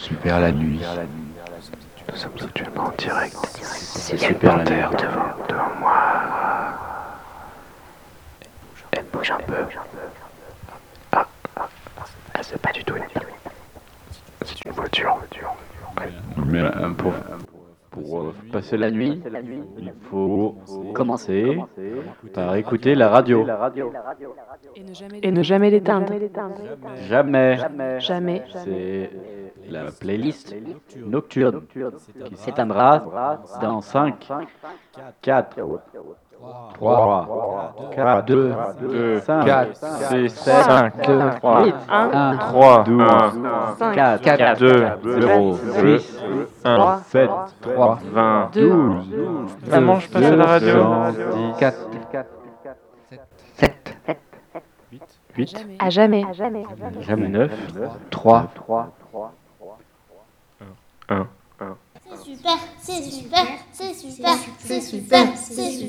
Super la nuit. Nous sommes actuellement en direct. C'est super la nuit devant moi. Elle bouge un peu. Ah, c'est pas du tout une voiture. C'est une voiture. Mais pour passer la nuit, il faut commencer par écouter la radio. Et ne jamais l'éteindre. Jamais. Jamais. C'est la playlist nocturne qui s'éteindra dans 5, 4, 3, 4, 2, 5, 4, 6, 7, 5, 3, 8, 1, 3, 12, 4, 4, 2, 0, 6, 1, 7, 3, 20, 12, Maman, je passe à la radio. 4, 7, 8, À jamais. jamais 9, 3, 1. C'est super, c'est super, c'est super, c'est super, c'est super.